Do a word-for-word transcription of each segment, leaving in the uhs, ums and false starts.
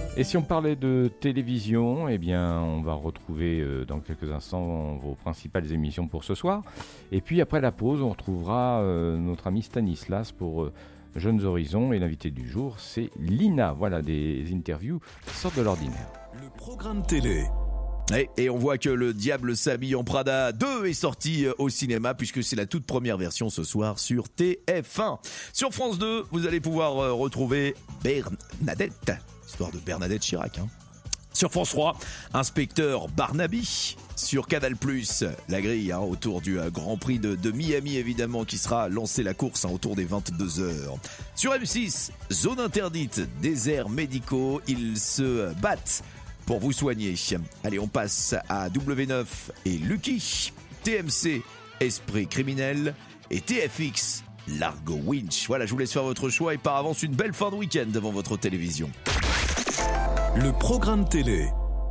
Et si on parlait de télévision, eh bien, on va retrouver euh, dans quelques instants vos principales émissions pour ce soir. Et puis après la pause, on retrouvera euh, notre ami Stanislas pour euh, Jeunes Horizons. Et l'invité du jour, c'est Lina. Voilà, des interviews qui sortent de l'ordinaire. Le programme télé. Et, et on voit que Le Diable s'habille en Prada deux est sorti au cinéma puisque c'est la toute première version ce soir sur T F un. Sur France deux, vous allez pouvoir retrouver Bernadette, histoire de Bernadette Chirac. Hein. Sur France trois, Inspecteur Barnaby. Sur Canal plus, la grille hein, autour du euh, Grand Prix de, de Miami évidemment qui sera lancé la course hein, autour des vingt-deux heures. Sur M six, Zone interdite, déserts médicaux, ils se battent pour vous soigner. Allez, on passe à W neuf et Lucky, T M C, Esprit criminel et T F X, Largo Winch. Voilà, je vous laisse faire votre choix et par avance une belle fin de week-end devant votre télévision. Le programme télé.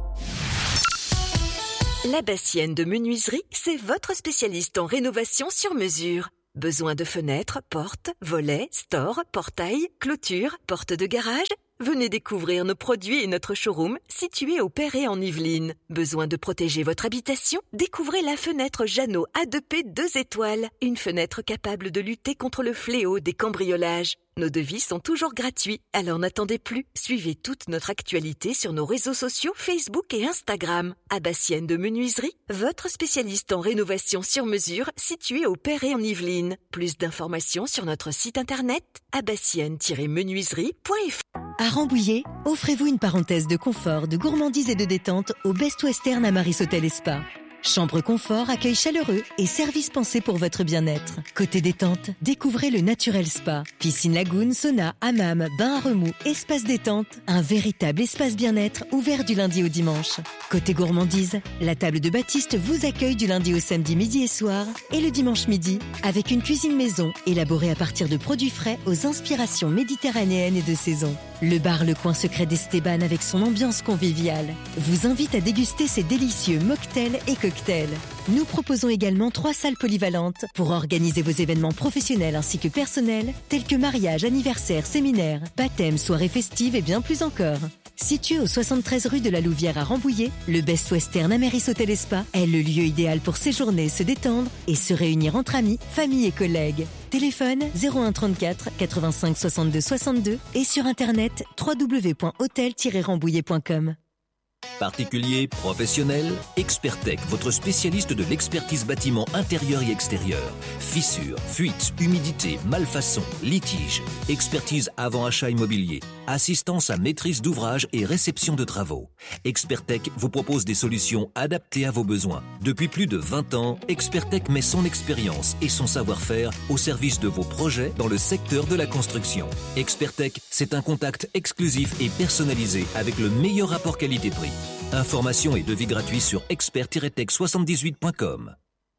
La Bassienne de Menuiserie, c'est votre spécialiste en rénovation sur mesure. Besoin de fenêtres, portes, volets, stores, portails, clôtures, portes de garage ? Venez découvrir nos produits et notre showroom situé au Perret en Yvelines. Besoin de protéger votre habitation ? Découvrez la fenêtre Jeannot A deux P deux étoiles. Une fenêtre capable de lutter contre le fléau des cambriolages. Nos devis sont toujours gratuits, alors n'attendez plus. Suivez toute notre actualité sur nos réseaux sociaux Facebook et Instagram. Abassienne de Menuiserie, votre spécialiste en rénovation sur mesure situé au Perret en Yvelines. Plus d'informations sur notre site internet abassienne tiret menuiserie point f r. À Rambouillet, offrez-vous une parenthèse de confort, de gourmandise et de détente au Best Western à Maris Hôtel et Spa. Chambre confort, accueil chaleureux et service pensé pour votre bien-être. Côté détente, découvrez le Naturel Spa. Piscine lagune, sauna, hammam, bain à remous, espace détente. Un véritable espace bien-être ouvert du lundi au dimanche. Côté gourmandise, la table de Baptiste vous accueille du lundi au samedi midi et soir et le dimanche midi avec une cuisine maison élaborée à partir de produits frais aux inspirations méditerranéennes et de saison. Le bar Le Coin Secret d'Esteban avec son ambiance conviviale vous invite à déguster ses délicieux mocktails et cocktails. Nous proposons également trois salles polyvalentes pour organiser vos événements professionnels ainsi que personnels, tels que mariage, anniversaire, séminaire, baptême, soirée festive et bien plus encore. Situé au soixante-treize rue de la Louvière à Rambouillet, le Best Western Ameris Hôtel et Spa est le lieu idéal pour séjourner, se détendre et se réunir entre amis, famille et collègues. Téléphone zéro un trente-quatre quatre-vingt-cinq soixante-deux soixante-deux et sur internet w w w point hôtel tiret rambouillet point com. Particulier, professionnel, Expertec, votre spécialiste de l'expertise bâtiment intérieur et extérieur. Fissures, fuites, humidité, malfaçons, litiges. Expertise avant achat immobilier. Assistance à maîtrise d'ouvrage et réception de travaux. Expertec vous propose des solutions adaptées à vos besoins. Depuis plus de vingt ans, Expertec met son expérience et son savoir-faire au service de vos projets dans le secteur de la construction. Expertec, c'est un contact exclusif et personnalisé avec le meilleur rapport qualité-prix. Informations et devis gratuits sur expert tiret tech soixante-dix-huit point com.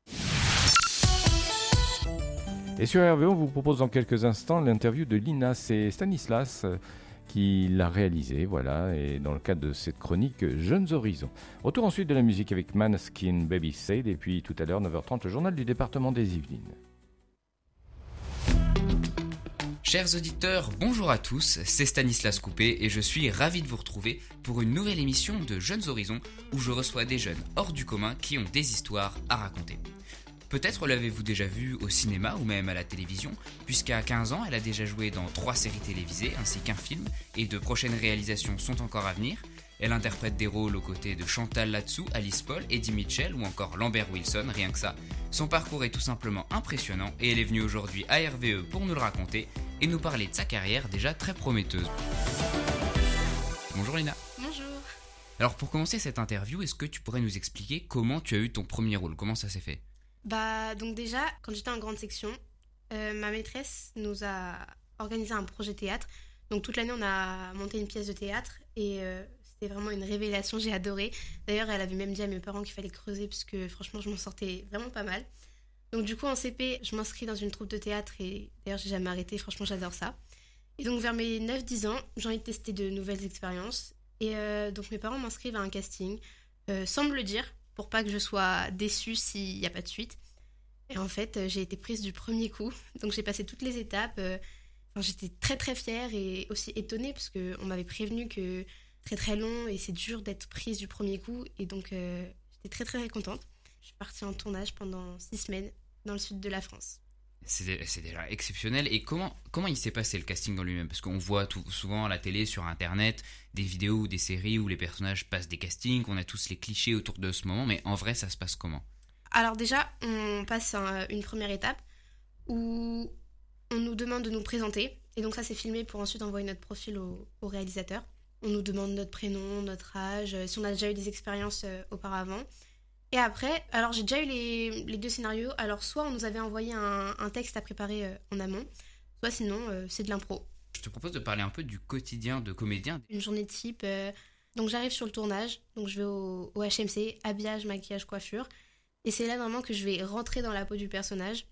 Et sur R V O, on vous propose dans quelques instants l'interview de Lina. C'est Stanislas qui l'a réalisé, voilà, et dans le cadre de cette chronique Jeunes Horizons. Retour ensuite de la musique avec Maneskin, Baby Said, et puis tout à l'heure, neuf heures trente, le journal du département des Yvelines. Chers auditeurs, bonjour à tous, c'est Stanislas Coupé et je suis ravi de vous retrouver pour une nouvelle émission de Jeunes Horizons où je reçois des jeunes hors du commun qui ont des histoires à raconter. Peut-être l'avez-vous déjà vue au cinéma ou même à la télévision, puisqu'à quinze ans, elle a déjà joué dans trois séries télévisées ainsi qu'un film et de prochaines réalisations sont encore à venir. Elle interprète des rôles aux côtés de Chantal Latsou, Alice Paul, Eddie Mitchell ou encore Lambert Wilson, rien que ça. Son parcours est tout simplement impressionnant et elle est venue aujourd'hui à R V E pour nous le raconter et nous parler de sa carrière déjà très prometteuse. Bonjour Lina. Bonjour. Alors pour commencer cette interview, est-ce que tu pourrais nous expliquer comment tu as eu ton premier rôle ? Comment ça s'est fait ? Bah donc déjà, quand j'étais en grande section, euh, ma maîtresse nous a organisé un projet théâtre. Donc toute l'année, on a monté une pièce de théâtre et euh, c'était vraiment une révélation, j'ai adoré. D'ailleurs, elle avait même dit à mes parents qu'il fallait creuser parce que franchement, je m'en sortais vraiment pas mal. Donc du coup, en C P, je m'inscris dans une troupe de théâtre et d'ailleurs, j'ai jamais arrêté. Franchement, j'adore ça. Et donc vers mes neuf dix ans, j'ai envie de tester de nouvelles expériences. Et euh, donc mes parents m'inscrivent à un casting euh, sans me le dire pour pas que je sois déçue s'il n'y a pas de suite. Et en fait, euh, j'ai été prise du premier coup. Donc j'ai passé toutes les étapes. Euh, enfin, j'étais très très fière et aussi étonnée parce qu'on m'avait prévenu que très très long et c'est dur d'être prise du premier coup. Et donc, euh, j'étais très très contente. Je suis partie en tournage pendant six semaines dans le sud de la France. C'est, c'est déjà exceptionnel. Et comment, comment il s'est passé le casting en lui-même? Parce qu'on voit tout, souvent à la télé, sur Internet, des vidéos ou des séries où les personnages passent des castings, on a tous les clichés autour de ce moment, mais en vrai, ça se passe comment? Alors déjà, on passe un, une première étape où on nous demande de nous présenter. Et donc ça, c'est filmé pour ensuite envoyer notre profil au, au réalisateur. On nous demande notre prénom, notre âge, si on a déjà eu des expériences euh, auparavant. Et après, alors j'ai déjà eu les, les deux scénarios. Alors soit on nous avait envoyé un, un texte à préparer euh, en amont, soit sinon euh, c'est de l'impro. Je te propose de parler un peu du quotidien de comédien. Une journée type, euh, donc j'arrive sur le tournage, donc je vais au, au H M C, habillage, maquillage, coiffure. Et c'est là vraiment que je vais rentrer dans la peau du personnage.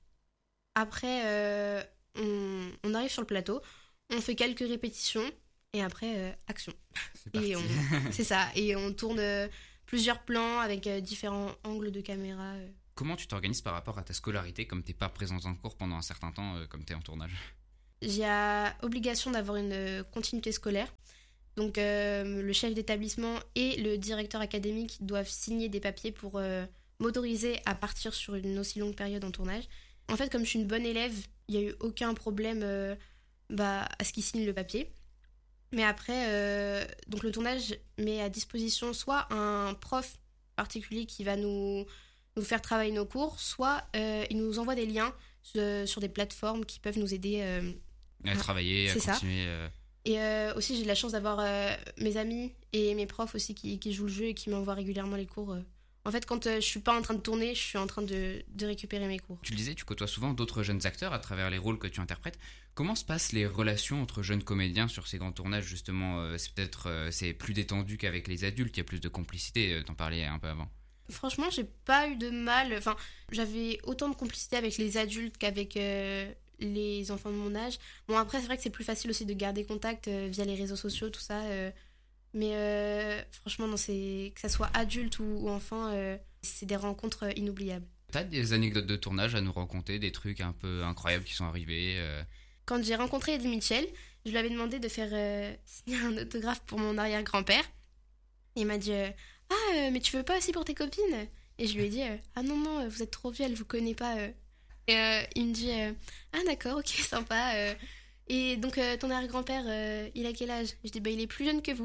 Après, euh, on, on arrive sur le plateau, on fait quelques répétitions, et après, euh, action. C'est parti. Et on, c'est ça, et on tourne... Euh, plusieurs plans avec euh, différents angles de caméra. Euh. Comment tu t'organises par rapport à ta scolarité, comme t'es pas présente en cours pendant un certain temps, euh, comme t'es en tournage? J'ai euh, obligation d'avoir une euh, continuité scolaire. Donc euh, le chef d'établissement et le directeur académique doivent signer des papiers pour euh, m'autoriser à partir sur une aussi longue période en tournage. En fait, comme je suis une bonne élève, il n'y a eu aucun problème euh, bah, à ce qu'ils signent le papier. Mais après, euh, donc le tournage met à disposition soit un prof particulier qui va nous, nous faire travailler nos cours, soit euh, il nous envoie des liens euh, sur des plateformes qui peuvent nous aider euh, à travailler, à continuer. Euh... Et euh, aussi, j'ai de la chance d'avoir euh, mes amis et mes profs aussi qui, qui jouent le jeu et qui m'envoient régulièrement les cours. Euh. En fait, quand euh, je suis pas en train de tourner, je suis en train de, de récupérer mes cours. Tu le disais, tu côtoies souvent d'autres jeunes acteurs à travers les rôles que tu interprètes. Comment se passent les relations entre jeunes comédiens sur ces grands tournages, justement? euh, C'est peut-être euh, c'est plus détendu qu'avec les adultes, il y a plus de complicité, euh, t'en parlais un peu avant. Franchement, j'ai pas eu de mal. Enfin, j'avais autant de complicité avec les adultes qu'avec euh, les enfants de mon âge. Bon, après, c'est vrai que c'est plus facile aussi de garder contact euh, via les réseaux sociaux, tout ça. Euh, mais euh, franchement, non, c'est, que ça soit adulte ou, ou enfant, euh, c'est des rencontres euh, inoubliables. T'as des anecdotes de tournage à nous raconter, des trucs un peu incroyables qui sont arrivés euh... Quand j'ai rencontré Eddie Mitchell, je lui avais demandé de faire euh, signer un autographe pour mon arrière-grand-père. Et il m'a dit euh, « Ah, euh, mais tu veux pas aussi pour tes copines ?» Et je lui ai dit euh, « Ah non, non, vous êtes trop vieux, elle vous connaît pas. Euh. » Et euh, il me dit euh, « Ah d'accord, ok, sympa. Euh. » Et donc euh, ton arrière-grand-père, euh, il a quel âge? Je dis bah, « Il est plus jeune que vous. »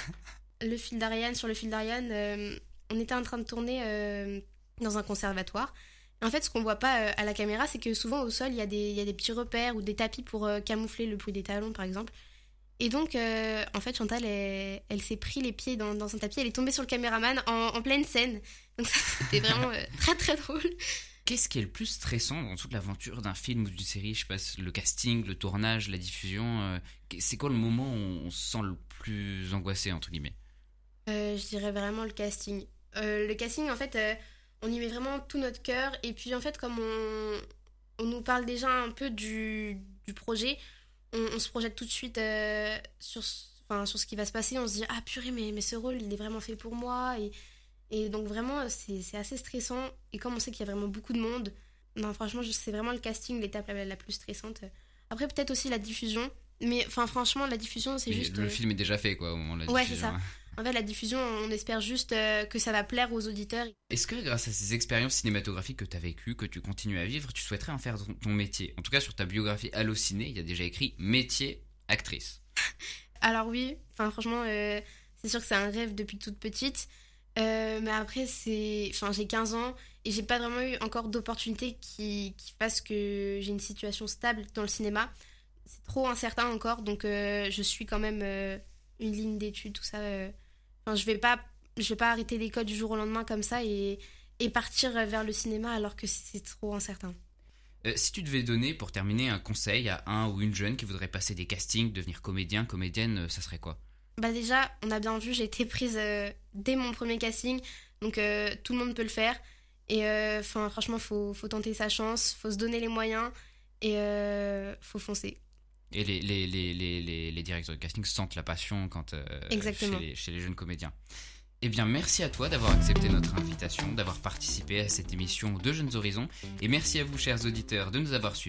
Le fil d'Ariane, sur le fil d'Ariane, euh, on était en train de tourner euh, dans un conservatoire. En fait, ce qu'on voit pas euh, à la caméra, c'est que souvent au sol, il y a des, il y a des petits repères ou des tapis pour euh, camoufler le bruit des talons, par exemple. Et donc, euh, en fait, Chantal, elle, elle s'est pris les pieds dans, dans un tapis, elle est tombée sur le caméraman en, en pleine scène. Donc ça, c'était vraiment euh, très, très drôle. Qu'est-ce qui est le plus stressant dans toute l'aventure d'un film ou d'une série? Je sais pas, le casting, le tournage, la diffusion. Euh, c'est quoi le moment où on se sent le plus angoissé, entre guillemets? euh, Je dirais vraiment le casting. Euh, le casting, en fait... Euh, on y met vraiment tout notre cœur. Et puis, en fait, comme on, on nous parle déjà un peu du, du projet, on, on se projette tout de suite euh, sur, enfin, sur ce qui va se passer. On se dit « Ah purée, mais, mais ce rôle, il est vraiment fait pour moi. » Et, et donc, vraiment, c'est, c'est assez stressant. Et comme on sait qu'il y a vraiment beaucoup de monde, non, franchement, c'est vraiment le casting, l'étape la, la plus stressante. Après, peut-être aussi la diffusion. Mais enfin, franchement, la diffusion, c'est mais juste... Le euh... film est déjà fait, quoi, au moment de la ouais, diffusion. Ouais, c'est ça. En fait, la diffusion, on espère juste euh, que ça va plaire aux auditeurs. Est-ce que grâce à ces expériences cinématographiques que tu as vécues, que tu continues à vivre, tu souhaiterais en faire ton, ton métier? En tout cas, sur ta biographie Allociné, il y a déjà écrit métier actrice. Alors oui, enfin franchement, euh, c'est sûr que c'est un rêve depuis toute petite. Euh, mais après, c'est, enfin, j'ai quinze ans et j'ai pas vraiment eu encore d'opportunités qui, qui fassent que j'ai une situation stable dans le cinéma. C'est trop incertain encore, donc euh, je suis quand même euh, une ligne d'études, tout ça. Euh, enfin, je vais pas, je vais pas arrêter l'école du jour au lendemain comme ça et, et partir vers le cinéma alors que c'est trop incertain. Euh, si tu devais donner, pour terminer, un conseil à un ou une jeune qui voudrait passer des castings, devenir comédien, comédienne, euh, ça serait quoi? Bah déjà, on a bien vu, j'ai été prise euh, dès mon premier casting, donc euh, tout le monde peut le faire. Et euh, franchement, faut, faut tenter sa chance, faut se donner les moyens et euh, faut foncer. Et les, les, les, les, les, les directeurs de casting sentent la passion quand, euh, chez, les, chez les jeunes comédiens. Eh bien, merci à toi d'avoir accepté notre invitation, d'avoir participé à cette émission de Jeunes Horizons. Et merci à vous, chers auditeurs, de nous avoir suivis.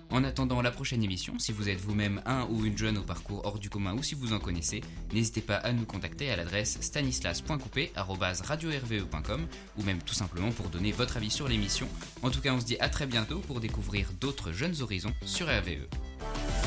En attendant la prochaine émission, si vous êtes vous-même un ou une jeune au parcours hors du commun ou si vous en connaissez, n'hésitez pas à nous contacter à l'adresse stanislas point coupé arobase radio r v e point com ou même tout simplement pour donner votre avis sur l'émission. En tout cas, on se dit à très bientôt pour découvrir d'autres jeunes horizons sur R V E.